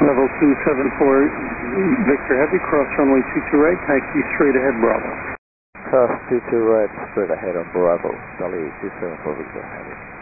Level 274, Victor Heavy, cross runway 22 right, taxi straight ahead, Bravo. Cross 22 right, straight ahead on Bravo, Charlie 274 Victor Heavy.